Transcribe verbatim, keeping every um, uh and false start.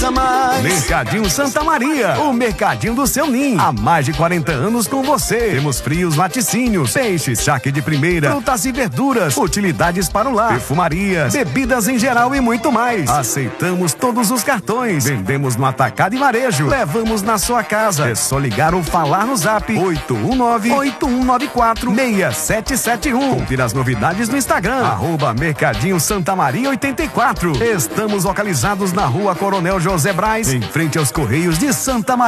paga mais. Mercadinho Santa Maria, o mercadinho do seu ninho. Há mais de quarenta anos com você. Temos frios, laticínios, peixes, charque de primeira, frutas e verduras, utilidades para o lar, perfumarias, bebidas em geral e muito mais. Aceitamos todos os cartões. Vendemos no atacado e varejo. Levamos na sua casa. É só ligar ou falar no zap oito um nove, oito um nove quatro, seis sete sete um. Confira as novidades no Instagram, arroba Mercadinho Santa Maria oitenta e quatro. Estamos localizados na rua Coronel José Braz, em frente aos Correios de Santa Maria.